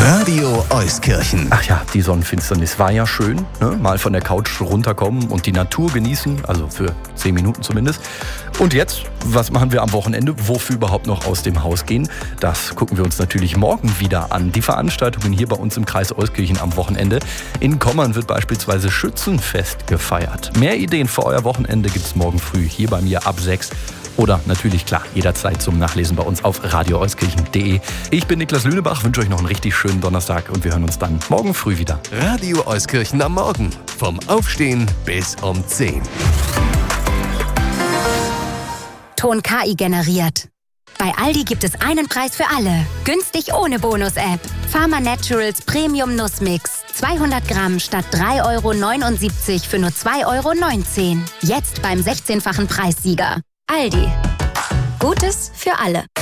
Radio Euskirchen. Ach ja, die Sonnenfinsternis war ja schön, ne? Mal von der Couch runterkommen und die Natur genießen, also für 10 Minuten zumindest. Und jetzt, was machen wir am Wochenende? Wofür überhaupt noch aus dem Haus gehen? Das gucken wir uns natürlich morgen wieder an. Die Veranstaltungen hier bei uns im Kreis Euskirchen am Wochenende. In Kommern wird beispielsweise Schützenfest gefeiert. Mehr Ideen für euer Wochenende gibt's morgen früh hier bei mir ab 6. Oder natürlich, klar, jederzeit zum Nachlesen bei uns auf radioeuskirchen.de. Ich bin Niklas Lünebach, wünsche euch noch einen richtig schönen Donnerstag und wir hören uns dann morgen früh wieder. Radio Euskirchen am Morgen. Vom Aufstehen bis um 10. Ton KI generiert. Bei Aldi gibt es einen Preis für alle. Günstig ohne Bonus-App. Pharma Naturals Premium Nussmix. 200 Gramm statt 3,79 € für nur 2,19 €. Jetzt beim 16-fachen Preissieger. Aldi. Gutes für alle.